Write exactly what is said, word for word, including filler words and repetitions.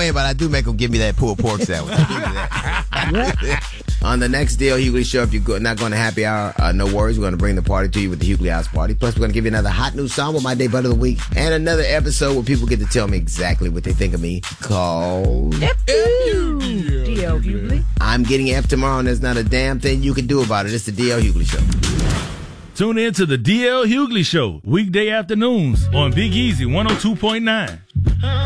win, but I do make them give me that pulled pork sandwich. On the next D L Hughley Show, if you're not going to happy hour, uh, no worries. We're going to bring the party to you with the Hughley House Party. Plus, we're going to give you another hot new song with my day butt of the week and another episode where people get to tell me exactly what they think of me called F U. D L Hughley. I'm getting F tomorrow, and there's not a damn thing you can do about it. It's the D L Hughley Show. Tune in to the D L Hughley Show, weekday afternoons on Big Easy one oh two point nine.